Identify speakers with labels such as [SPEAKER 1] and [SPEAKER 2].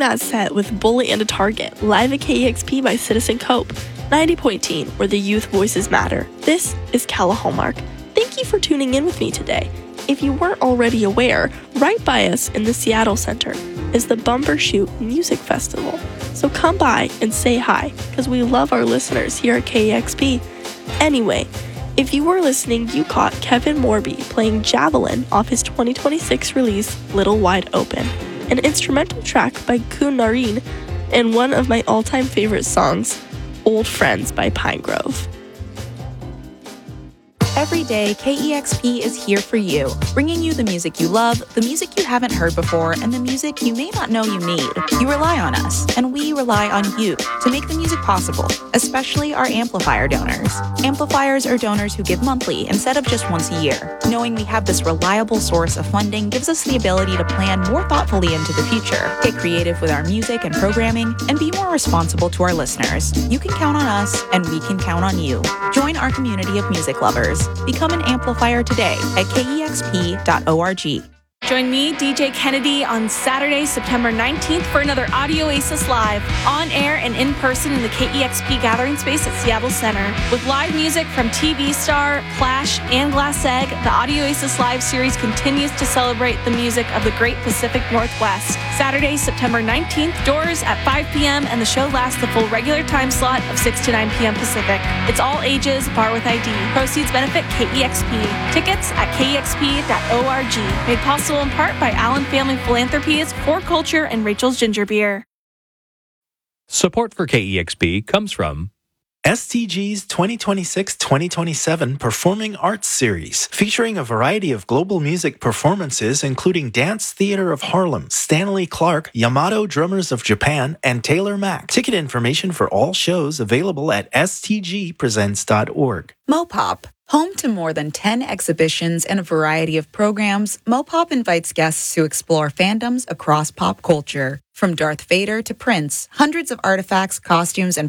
[SPEAKER 1] that set with Bullet and a Target, live at KEXP by Citizen Cope, 90.10, where the youth voices matter. This is Cala Hallmark. Thank you for tuning in with me today. If you weren't already aware, right by us in the Seattle Center is the Bumbershoot Music Festival. So come by and say hi, because we love our listeners here at KEXP. Anyway, if you were listening, you caught Kevin Morby playing Javelin off his 2026 release, Little Wide Open, an instrumental track by Kun Nareen, and one of my all-time favorite songs, Old Friends by Pinegrove.
[SPEAKER 2] Every day, KEXP is here for you, bringing you the music you love, the music you haven't heard before, and the music you may not know you need. You rely on us, and we rely on you to make the music possible, especially our amplifier donors. Amplifiers are donors who give monthly instead of just once a year. Knowing we have this reliable source of funding gives us the ability to plan more thoughtfully into the future, get creative with our music and programming, and be more responsible to our listeners. You can count on us, and we can count on you. Join our community of music lovers. Become an amplifier today at kexp.org.
[SPEAKER 3] Join me, DJ Kennedy, on Saturday, September 19th for another Audio Oasis Live, on air and in person in the KEXP Gathering Space at Seattle Center. With live music from TV Star, Clash, and Glass Egg, the Audio Oasis Live series continues to celebrate the music of the Great Pacific Northwest. Saturday, September 19th, doors at 5 p.m. and the show lasts the full regular time slot of 6 to 9 p.m. Pacific. It's all ages, bar with ID. Proceeds benefit KEXP. Tickets at kexp.org. Made possible in part by Allen Family Philanthropies, For Culture, and Rachel's Ginger Beer.
[SPEAKER 4] Support for KEXP comes from
[SPEAKER 5] STG's 2026-2027 Performing Arts Series, featuring a variety of global music performances including Dance Theater of Harlem, Stanley Clarke, Yamato Drummers of Japan, and Taylor Mack. Ticket information for all shows available at stgpresents.org.
[SPEAKER 2] Mopop. Home to more than 10 exhibitions and a variety of programs, Mopop invites guests to explore fandoms across pop culture. From Darth Vader to Prince, hundreds of artifacts, costumes, and